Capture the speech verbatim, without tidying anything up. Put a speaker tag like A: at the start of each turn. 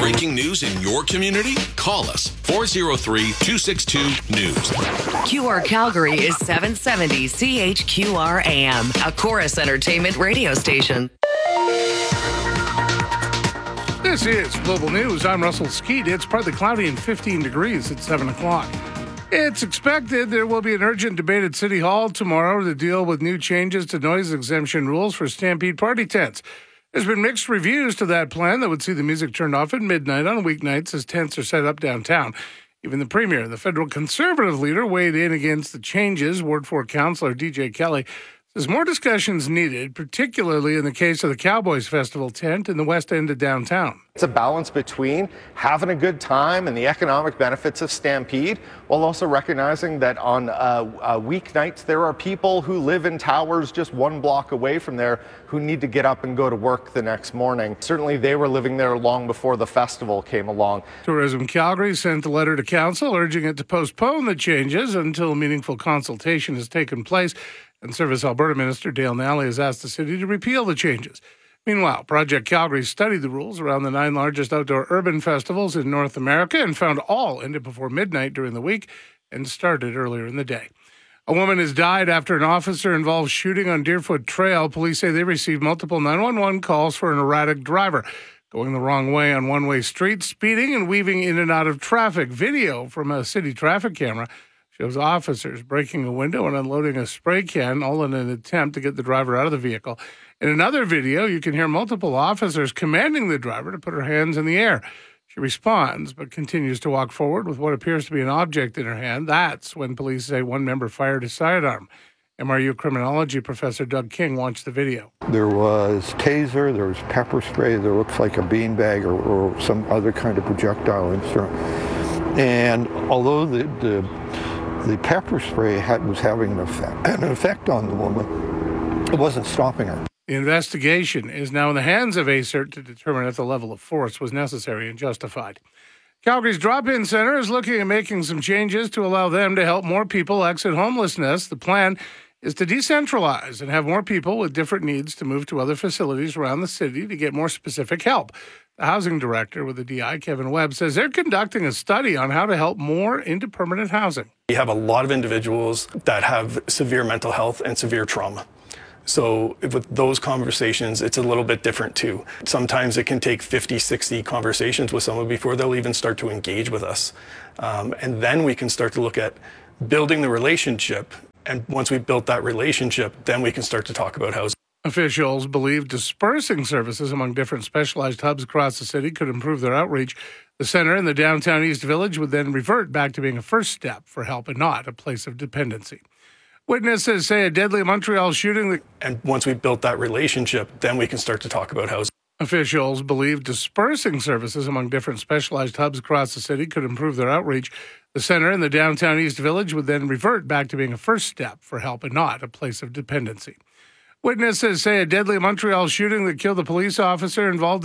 A: Breaking news in your community? Call us four oh three, two six two, news.
B: Q R Calgary is seven seventy C H Q R A M, a Chorus Entertainment radio station.
C: This is Global News. I'm Russell Skeet. It's partly cloudy and fifteen degrees at seven o'clock. It's expected there will be an urgent debate at City Hall tomorrow to deal with new changes to noise exemption rules for Stampede party tents. There's been mixed reviews to that plan that would see the music turned off at midnight on weeknights as tents are set up downtown. Even the Premier, the federal Conservative leader, weighed in against the changes. Ward four Councillor D J Kelly says more discussions needed, particularly in the case of the Cowboys Festival tent in the west end of downtown.
D: It's a balance between having a good time and the economic benefits of Stampede, while also recognizing that on uh, uh, weeknights there are people who live in towers just one block away from there who need to get up and go to work the next morning. Certainly they were living there long before the festival came along.
C: Tourism Calgary sent a letter to council urging it to postpone the changes until meaningful consultation has taken place. And Service Alberta Minister Dale Nally has asked the city to repeal the changes. Meanwhile, Project Calgary studied the rules around the nine largest outdoor urban festivals in North America and found all ended before midnight during the week and started earlier in the day. A woman has died after an officer-involved shooting on Deerfoot Trail. Police say they received multiple nine one one calls for an erratic driver going the wrong way on one-way streets, speeding and weaving in and out of traffic. Video from a city traffic camera shows officers breaking a window and unloading a spray can, all in an attempt to get the driver out of the vehicle. In another video, you can hear multiple officers commanding the driver to put her hands in the air. She responds, but continues to walk forward with what appears to be an object in her hand. That's when police say one member fired a sidearm. M R U criminology professor Doug King watched the video.
E: There was taser, there was pepper spray, there looks like a beanbag or, or some other kind of projectile instrument. And although the, the The pepper spray had, was having an effect, an effect on the woman, it wasn't stopping her.
C: The investigation is now in the hands of A C E R T to determine if the level of force was necessary and justified. Calgary's Drop-In Center is looking at making some changes to allow them to help more people exit homelessness. The plan is to decentralize and have more people with different needs to move to other facilities around the city to get more specific help. The housing director with the D I, Kevin Webb, says they're conducting a study on how to help more into permanent housing.
F: We have a lot of individuals that have severe mental health and severe trauma. So with those conversations, it's a little bit different too. Sometimes it can take fifty, sixty conversations with someone before they'll even start to engage with us. Um, and then we can start to look at building the relationship. And once we've built that relationship, then we can start to talk about housing.
C: Officials believe dispersing services among different specialized hubs across the city could improve their outreach. The center in the downtown East Village would then revert back to being a first step for help and not a place of dependency. Witnesses say a deadly Montreal shooting... That-
F: and once we've built that relationship, then we can start to talk about housing.
C: Officials believe dispersing services among different specialized hubs across the city could improve their outreach. The center in the downtown East Village would then revert back to being a first step for help and not a place of dependency. Witnesses say a deadly Montreal shooting that killed a police officer involved